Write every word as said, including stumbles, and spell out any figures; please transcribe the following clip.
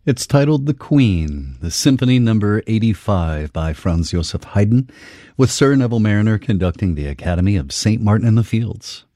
It's titled The Queen, the Symphony Number eighty-five by Franz Joseph Haydn, with Sir Neville Marriner conducting the Academy of Saint Martin in the Fields.